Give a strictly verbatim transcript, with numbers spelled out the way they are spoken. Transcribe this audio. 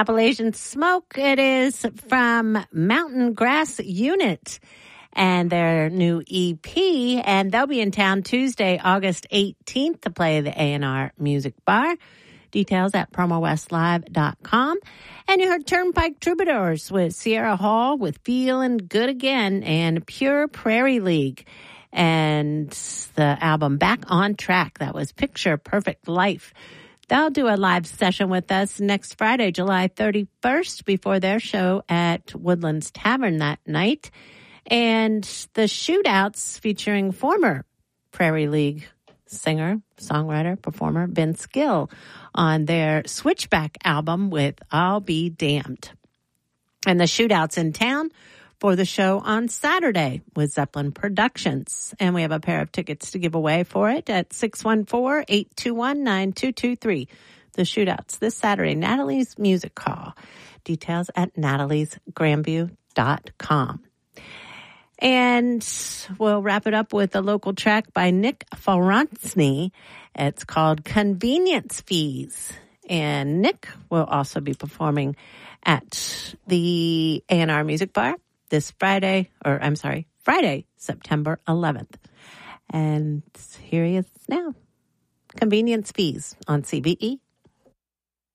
Appalachian Smoke. It is from Mountain Grass Unit and their new E P, and they'll be in town Tuesday, August eighteenth to play the A and R Music Bar. Details at promo west live dot com. And you heard Turnpike Troubadours with Sierra Hall with Feelin' Good Again and Pure Prairie League. And the album Back on Track, that was Picture Perfect Life. They'll do a live session with us next Friday, July thirty-first, before their show at Woodlands Tavern that night. And the Shootouts featuring former Prairie League singer, songwriter, performer Vince Gill on their Switchback album with I'll Be Damned. And the Shootouts in town for the show on Saturday with Zeppelin Productions. And we have a pair of tickets to give away for it at six one four, eight two one, nine two two three. The Shootouts this Saturday, Natalie's Music Hall. Details at natalies grandview dot com. And we'll wrap it up with a local track by Nick Ferrantsny. It's called Convenience Fees. And Nick will also be performing at the A and R Music Bar this Friday, or I'm sorry, Friday, September eleventh. And here he is now. Convenience Fees on C B E